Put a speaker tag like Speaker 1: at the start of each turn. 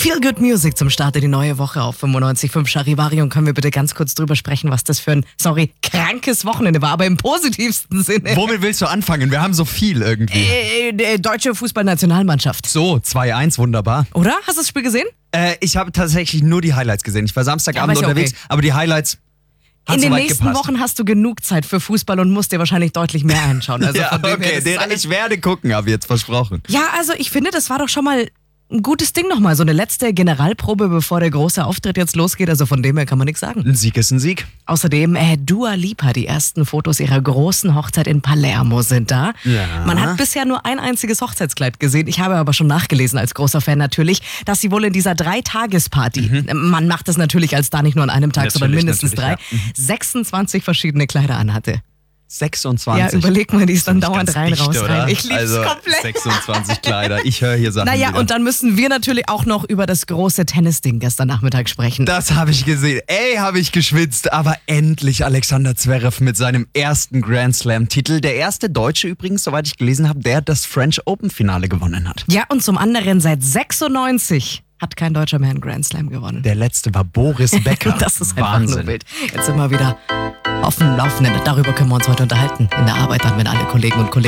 Speaker 1: Feel Good Music zum Start in die neue Woche auf 95.5 Charivari. Können wir bitte ganz kurz drüber sprechen, was das für ein, krankes Wochenende war, aber im positivsten Sinne.
Speaker 2: Womit willst du anfangen? Wir haben so viel irgendwie.
Speaker 1: Deutsche Fußballnationalmannschaft.
Speaker 2: So, 2-1, wunderbar.
Speaker 1: Oder? Hast du das Spiel gesehen?
Speaker 2: Ich habe tatsächlich nur die Highlights gesehen. Ich war Samstagabend unterwegs, aber die Highlights hat
Speaker 1: in den
Speaker 2: soweit
Speaker 1: nächsten
Speaker 2: gepasst.
Speaker 1: Wochen hast du genug Zeit für Fußball und musst dir wahrscheinlich deutlich mehr anschauen. Also
Speaker 2: Ja,
Speaker 1: von dem her,
Speaker 2: okay,
Speaker 1: das ist alles-
Speaker 2: ich werde gucken, habe jetzt versprochen.
Speaker 1: Ja, also ich finde, das war doch schon mal ein gutes Ding nochmal. So eine letzte Generalprobe, bevor der große Auftritt jetzt losgeht. Also von dem her kann man nichts sagen.
Speaker 2: Ein Sieg ist ein Sieg.
Speaker 1: Außerdem Dua Lipa, die ersten Fotos ihrer großen Hochzeit in Palermo sind da.
Speaker 2: Ja.
Speaker 1: Man hat bisher nur ein einziges Hochzeitskleid gesehen. Ich habe aber schon nachgelesen, als großer Fan natürlich, dass sie wohl in dieser 3-Tages-Party, man macht das natürlich als da nicht nur an einem Tag, sondern mindestens 3, 26 verschiedene Kleider anhatte.
Speaker 2: 26.
Speaker 1: Ja, überleg mal, die ist dann dauernd
Speaker 2: Ganz
Speaker 1: rein,
Speaker 2: dicht,
Speaker 1: raus,
Speaker 2: oder?
Speaker 1: rein. Ich lieb's
Speaker 2: also,
Speaker 1: komplett.
Speaker 2: 26 Kleider. Ich höre hier Sachen
Speaker 1: Naja,
Speaker 2: wieder.
Speaker 1: und dann müssen wir natürlich auch noch über das große Tennisding gestern Nachmittag sprechen.
Speaker 2: Das habe ich gesehen. Habe ich geschwitzt. Aber endlich Alexander Zverev mit seinem ersten Grand Slam-Titel. Der erste Deutsche übrigens, soweit ich gelesen habe, der das French Open-Finale gewonnen hat.
Speaker 1: Ja, und zum anderen seit 96 hat kein Deutscher mehr einen Grand Slam gewonnen.
Speaker 2: Der letzte war Boris Becker.
Speaker 1: Das ist einfach
Speaker 2: Wahnsinn.
Speaker 1: nur wild. Jetzt sind wir wieder auf dem Laufenden. Darüber können wir uns heute unterhalten in der Arbeit dann, wenn alle Kollegen und Kollegen